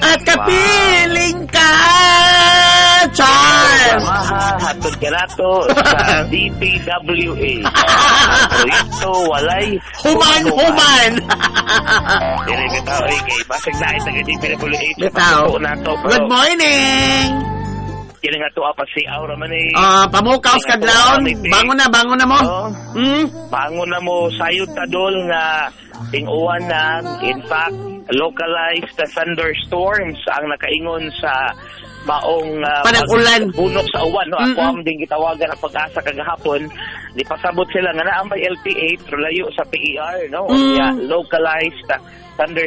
At kapiling ka, Charles! Hatod ka na to sa DPWA. Proyekto walay Human! Dili bitaw kay basig na ita kay DPWA. Bitaw. Good morning! Kini nga to apa si Aura man eh. Pamukaw sa kadlawon. Bangon na mo. Bangon na mo sayod ta dol nga ting-uwan na. In fact, localized thunderstorms ang nakaingon sa maong panag-ulan bunok sa uwan, no? Ako ang ding gitawagan ang pag-asa kagahapon. Di pasabot sila nga na ang may LPA layo sa PER, no? Localized thunder